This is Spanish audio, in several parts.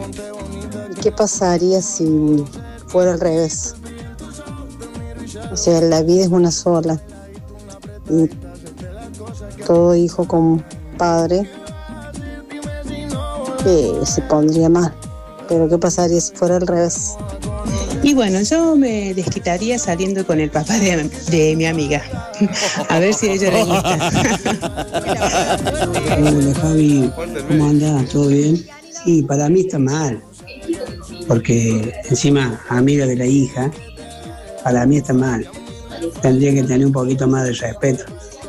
¿Qué pasaría si fuera al revés? O sea, la vida es una sola. Y todo hijo con padre se pondría mal. Pero ¿qué pasaría si fuera al revés? Y bueno, yo me desquitaría saliendo con el papá de mi amiga. A ver si a ella le gusta. Hola Javi, ¿cómo andás? ¿Todo bien? Sí, para mí está mal. Porque encima, amiga de la hija, para mí está mal. Tendría que tener un poquito más de respeto.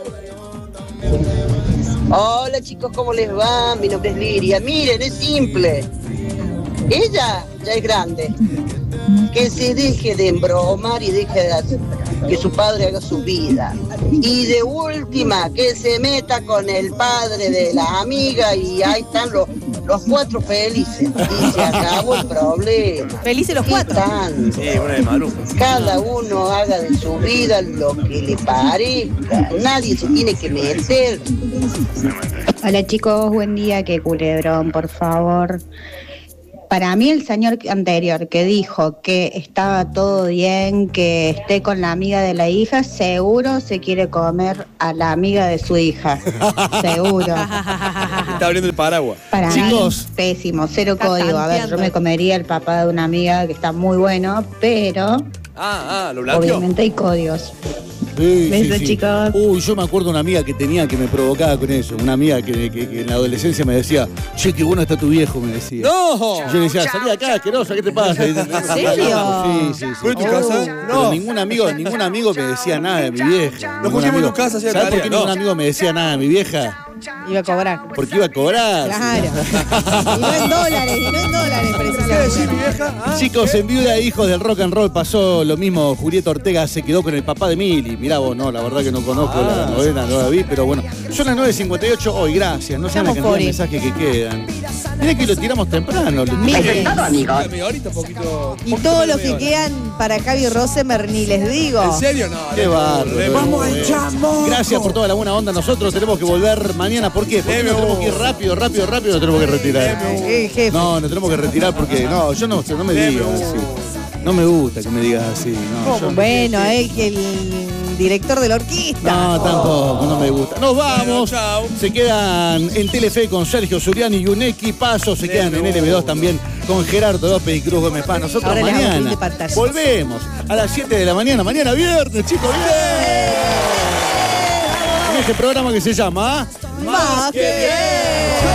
Hola chicos, ¿cómo les va? Mi nombre es Liria. Miren, es simple. Ella ya es grande. Que se deje de embromar y deje de que su padre haga su vida. Y de última, que se meta con el padre de la amiga y ahí están los cuatro felices. Y se acabó el problema. Felices los cuatro. Sí, una de Malú. Cada uno haga de su vida lo que le parezca. Nadie se tiene que meter. Hola chicos, buen día, que culebrón, por favor. Para mí el señor anterior que dijo que estaba todo bien, que esté con la amiga de la hija, seguro se quiere comer a la amiga de su hija. Seguro. Está abriendo el paraguas. Para Chicos. mí, pésimo, cero código. A ver, yo me comería el papá de una amiga que está muy bueno, pero ¿Lo blanqueó? obviamente hay códigos. Sí, Besos, chicos. Uy, yo me acuerdo de una amiga que tenía que me provocaba con eso. Una amiga que en la adolescencia me decía, che, qué bueno está tu viejo, me decía. ¡No! Yo le decía, salí de acá, asquerosa, ¿qué te pasa? ¿En serio? Sí. ¿Fue en tu casa? No. No. Ningún amigo me decía nada de mi vieja. Nos pusimos en tu casa, hacía ¿Sabes por tarea? qué No. ningún amigo me decía nada de mi vieja? Iba a cobrar. Porque iba a cobrar. Claro. Y no en dólares, ¿Qué decís, precisamente. mi vieja? ¿Ah? Chicos, en Viuda de Hijos del Rock and Roll pasó lo mismo. Julieta Ortega se quedó con el papá de Mili. Mirá vos, no, la verdad que no conozco la novela, no la vi, pero bueno. Son las 9:58 hoy, gracias. No saben la cantidad de mensajes que quedan. Mirá que lo tiramos temprano. Ahorita poquito. Y todos los que quedan para Javi Rosemer, ni les digo. ¿En serio? No. Qué bárbaro. Vamos a echar. Gracias por toda la buena onda. Nosotros tenemos que volver mañana. ¿Por qué? Porque nos tenemos que ir rápido, nos tenemos que retirar. Jefe. No, nos tenemos que retirar porque no me digas así. No me gusta que me digas así. No, yo- Bueno, que el director de la orquesta. No, tampoco, no me gusta. Nos vamos. Bueno, chao. Se quedan en Telefe con Sergio Suriani y un equipazo. Se quedan en LB2 también con Gerardo López y Cruz Gómez Paz. Nosotros Ahora les hago mañana fin de pantalla. volvemos a las 7 de la mañana. Mañana viernes, chicos. ¡Bien! En este programa que se llama ¡Más que bien!